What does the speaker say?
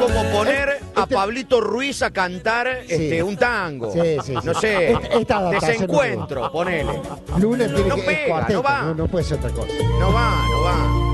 como poner a Pablito Ruiz a cantar un tango. Sí. No sé, Esta adaptación Desencuentro, ponele. Lunes tiene No que pega, cuarteto, no va. no puede ser otra cosa. No va.